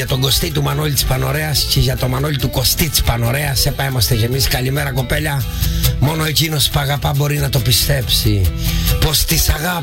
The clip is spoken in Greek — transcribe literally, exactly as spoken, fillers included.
τον Κωστή του Μανώλη της Πανωρέας και για τον Μανώλη του Κωστή της Πανωρέας. Έπα είμαστε κι εμείς. Καλημέρα κοπέλια. Μόνο εκείνος που αγαπά μπορεί να το πιστέψει πως της αγάπη